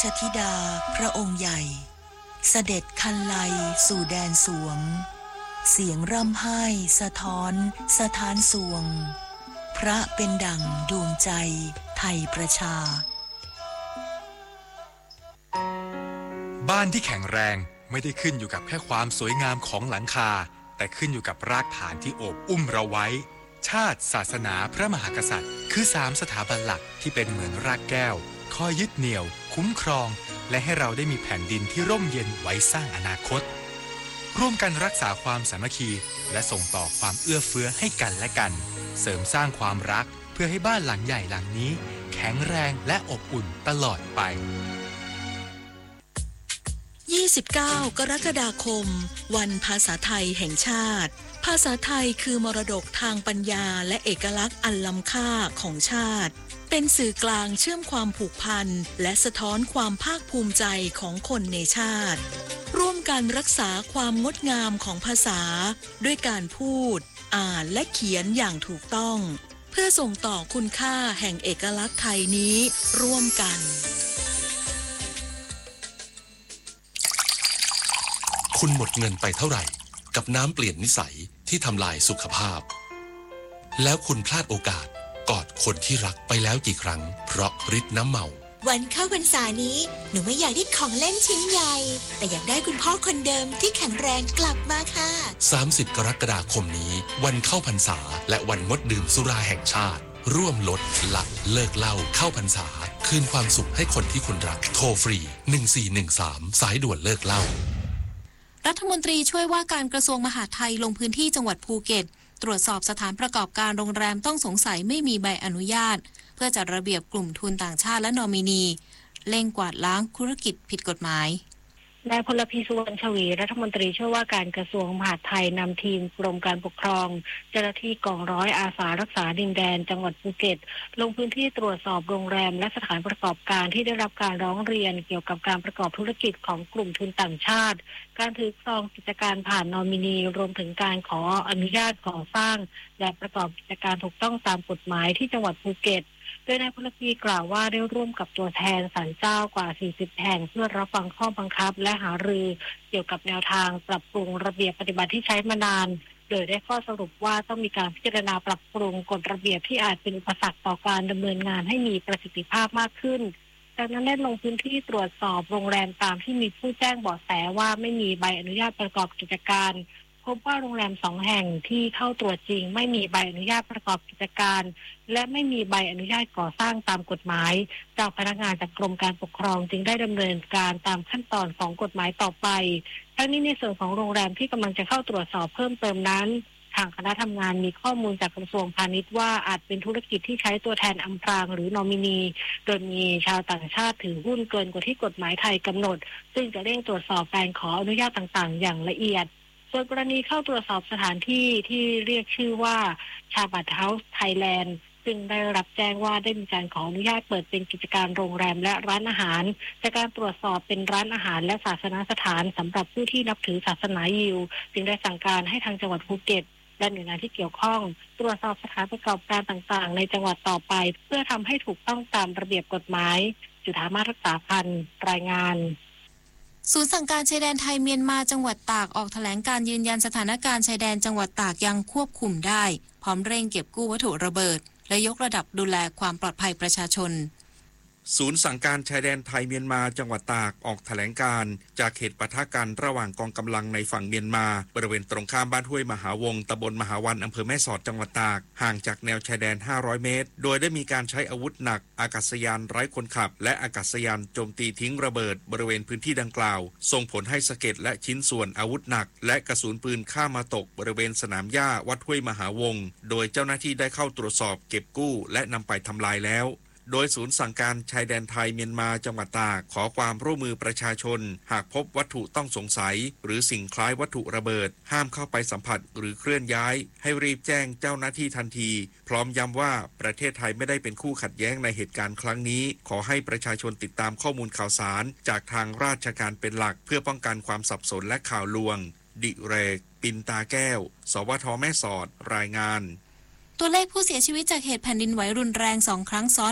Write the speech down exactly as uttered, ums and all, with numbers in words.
ชธิดาพระองค์ใหญ่เสด็จคันไลสู่แดนสวงเสียงร่ำไห้สะท้อนสถานสวงพระเป็นดั่งดวงใจไทยประชาบ้านที่แข็งแรงไม่ได้ขึ้นอยู่กับแค่ความสวยงามของหลังคาแต่ขึ้นอยู่กับรากฐานที่โอบอุ้มเราไว้ชาติศาสนาพระมหากษัตริย์คือสามสถาบันหลักที่เป็นเหมือนรากแก้วคอยยึดเหนี่ยวคุ้มครองและให้เราได้มีแผ่นดินที่ร่มเย็นไว้สร้างอนาคตร่วมกันรักษาความสามัคคีและส่งต่อความเอื้อเฟื้อให้กันและกันเสริมสร้างความรักเพื่อให้บ้านหลังใหญ่หลังนี้แข็งแรงและอบอุ่นตลอดไปยี่สิบเก้ากรกฎาคมวันภาษาไทยแห่งชาติภาษาไทยคือมรดกทางปัญญาและเอกลักษณ์อันล้ำค่าของชาติเป็นสื่อกลางเชื่อมความผูกพันและสะท้อนความภาคภูมิใจของคนในชาติร่วมกันรักษาความงดงามของภาษาด้วยการพูดอ่านและเขียนอย่างถูกต้องเพื่อส่งต่อคุณค่าแห่งเอกลักษณ์ไทยนี้ร่วมกันคุณหมดเงินไปเท่าไหร่กับน้ำเปลี่ยนนิสัยที่ทำลายสุขภาพแล้วคุณพลาดโอกาสกอดคนที่รักไปแล้วกี่ครั้งเพราะฤทธิ์น้ำเมาวันเข้าพรรษานี้หนูไม่อยากได้ของเล่นชิ้นใหญ่แต่อยากได้คุณพ่อคนเดิมที่แข็งแรงกลับมาค่ะสามสิบกรกฎาคมนี้วันเข้าพรรษาและวันงดดื่มสุราแห่งชาติร่วมลดละเลิกเหล้าเข้าพรรษาคืนความสุขให้คนที่คุณรักโทรฟรีหนึ่งสี่หนึ่งสามสายด่วนเลิกเหล้ารัฐมนตรีช่วยว่าการกระทรวงมหาดไทยลงพื้นที่จังหวัดภูเก็ตตรวจสอบสถานประกอบการโรงแรมต้องสงสัยไม่มีใบอนุญาตเพื่อจัดระเบียบกลุ่มทุนต่างชาติและนอมินีเร่งกวาดล้างธุรกิจผิดกฎหมายนายพลพีสุวรรณชวีรัฐมนตรีช่วยว่าการกระทรวงมหาดไทยนำทีมกรมการปกครองเจ้าหน้าที่กองร้อยอาสารักษาดินแดนจังหวัดภูเก็ตลงพื้นที่ตรวจสอบโรงแรมและสถานประกอบการที่ได้รับการร้องเรียนเกี่ยวกับการประกอบธุรกิจของกลุ่มทุนต่างชาติการถือครองกิจการผ่านนอมินีรวมถึงการขออนุญาตก่อสร้างและประกอบกิจการถูกต้องตามกฎหมายที่จังหวัดภูเก็ตโดยนายพลพีกล่าวว่าได้ร่วมกับตัวแทนศาลเจ้ากว่าสี่สิบแห่งเพื่อรับฟังข้อบังคับและหารือเกี่ยวกับแนวทางปรับปรุงระเบียบปฏิบัติที่ใช้มานานโดยได้ข้อสรุปว่าต้องมีการพิจารณาปรับปรุงกฎระเบียบที่อาจเป็นอุปสรรคต่อการดำเนินงานให้มีประสิทธิภาพมากขึ้นจากนั้นได้ลงพื้นที่ตรวจสอบโรงแรมตามที่มีผู้แจ้งเบาะแสว่าไม่มีใบอนุญาตประกอบกิจการพบว่าโรงแรมสองแห่งที่เข้าตรวจจริงไม่มีใบอนุญาตประกอบกิจการและไม่มีใบอนุญาตก่อสร้างตามกฎหมายเจ้าพนักงานจากกรมการปกครองจึงได้ดำเนินการตามขั้นตอนของกฎหมายต่อไปทั้งนี้ในส่วนของโรงแรมที่กำลังจะเข้าตรวจสอบเพิ่มเติมนั้นทางคณะทำงานมีข้อมูลจากกระทรวงพาณิชย์ว่าอาจเป็นธุรกิจที่ใช้ตัวแทนอำพรางหรือนอมินีโดยมีชาวต่างชาติถือหุ้นเกินกว่าที่กฎหมายไทยกำหนดซึ่งจะเร่งตรวจสอบการขออนุญาตต่างๆอย่างละเอียดส่วนกรณีเข้าตรวจสอบสถานที่ที่เรียกชื่อว่าชาบัตเฮาส์ไทยแลนด์ซึ่งได้รับแจ้งว่าได้มีการขออนุญาตเปิดเป็นกิจการโรงแรมและร้านอาหารจากการตรวจสอบเป็นร้านอาหารและศาสนสถานสำหรับผู้ที่นับถือศาสนายิวจึงได้สั่งการให้ทางจังหวัดภูเก็ตและหน่วยงานที่เกี่ยวข้องตรวจสอบสถานประกอบการต่างๆในจังหวัดต่อไปเพื่อทำให้ถูกต้องตามระเบียบกฎหมายจุฑามาศรักษาพันธ์รายงานศูนย์สั่งการชายแดนไทยเมียนมาจังหวัดตากออกแถลงการยืนยันสถานการณ์ชายแดนจังหวัดตากยังควบคุมได้พร้อมเร่งเก็บกู้วัตถุระเบิดและยกระดับดูแลความปลอดภัยประชาชนศูนย์สั่งการชายแดนไทยเมียนมาจังหวัดตากออกแถลงการจากเหตุปะทะกันระหว่างกองกำลังในฝั่งเมียนมาบริเวณตรงข้ามบ้านห้วยมหาวงตำบลมหาวันอำเภอแม่สอดจังหวัดตากห่างจากแนวชายแดนห้าร้อยเมตรโดยได้มีการใช้อาวุธหนักอากาศยานไร้คนขับและอากาศยานโจมตีทิ้งระเบิดบริเวณพื้นที่ดังกล่าวส่งผลให้สะเก็ดและชิ้นส่วนอาวุธหนักและกระสุนปืนข้ามมาตกบริเวณสนามหญ้าวัดห้วยมหาวงโดยเจ้าหน้าที่ได้เข้าตรวจสอบเก็บกู้และนำไปทำลายแล้วโดยศูนย์สั่งการชายแดนไทยเมียนมาจังหวัดตากขอความร่วมมือประชาชนหากพบวัตถุต้องสงสัยหรือสิ่งคล้ายวัตถุระเบิดห้ามเข้าไปสัมผัสหรือเคลื่อนย้ายให้รีบแจ้งเจ้าหน้าที่ทันทีพร้อมย้ำว่าประเทศไทยไม่ได้เป็นคู่ขัดแย้งในเหตุการณ์ครั้งนี้ขอให้ประชาชนติดตามข้อมูลข่าวสารจากทางราชการเป็นหลักเพื่อป้องกันความสับสนและข่าวลวงดิเรกปินตาแก้วสวทแม่สอดรายงานตัวเลขผู้เสียชีวิตจากเหตุแผ่นดินไหวรุนแรงสองครั้งซ้อน